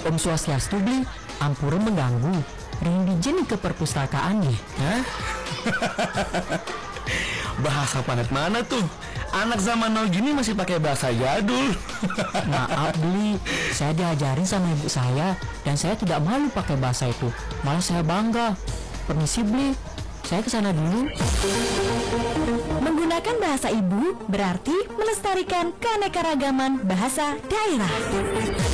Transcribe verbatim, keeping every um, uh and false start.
Om Swastiastu, Bli. Ampura mengganggu. Ring dijeni ke perpustakaan nih. Hah? Bahasa planet mana tuh? Anak zaman now gini masih pakai bahasa jadul. Maaf, Bli. Saya diajarin sama ibu saya dan saya tidak malu pakai bahasa itu. Malah saya bangga. Permisi, Bli. Saya kesana dulu. Menggunakan bahasa ibu berarti melestarikan keanekaragaman bahasa daerah.